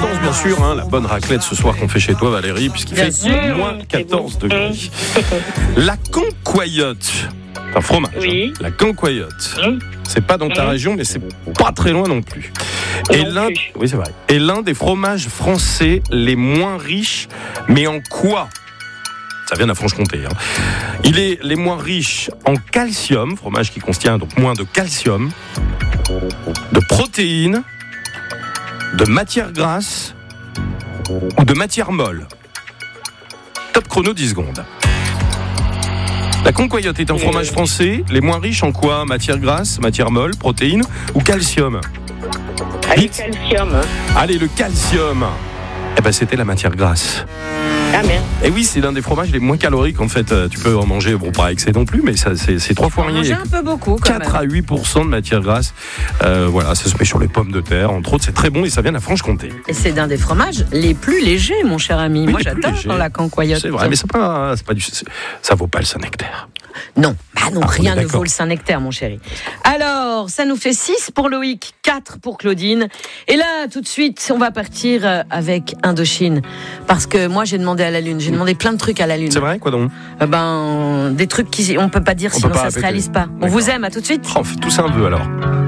sens bien sûr, hein, la bonne raclette ce soir qu'on fait chez toi Valérie, puisqu'il Bien fait sûr. moins 14 degrés. La concoyote, un fromage, Oui. hein, la concoyote. Hum. C'est pas dans ta région, mais c'est pas très loin non plus. Non plus. Oui, c'est vrai. Et l'un des fromages français les moins riches, mais en quoi ? Ça vient de la Franche-Comté. Hein. Il est les moins riches en calcium, fromage qui contient donc moins de calcium, de protéines, de matières grasses ou de matières molles. Top chrono 10 secondes. La concoyote est un fromage français, les moins riches en quoi ? Matières grasses, matières molles, protéines ou calcium ? Avec calcium. Allez, le calcium. Eh ben, c'était la matière grasse. Ah merde. Et oui, c'est l'un des fromages les moins caloriques en fait. Tu peux en manger, bon pas excès non plus, mais ça, c'est 3 fois rien. Manger un peu beaucoup quand 4 même. à 8% de matière grasse. Voilà, ça se met sur les pommes de terre, entre autres, c'est très bon et ça vient de la Franche-Comté. Et c'est d'un des fromages les plus légers, mon cher ami. Oui, Moi, les plus j'adore légers. la concoyote. C'est vrai, mais c'est pas ça vaut pas le Saint-Nectaire. Non, bah non, Ah, on rien est ne d'accord. vaut le Saint-Nectaire, mon chéri. Alors, ça nous fait 6 pour Loïc, 4 pour Claudine. Et là, tout de suite, on va partir avec Indochine. Parce que moi, j'ai demandé à la Lune. J'ai demandé plein de trucs à la Lune. C'est vrai, quoi donc ? Des trucs qu'on peut pas dire, On sinon peut pas ça se répéter. réalise pas. On D'accord. vous aime, à tout de suite. On fait tous un vœu alors.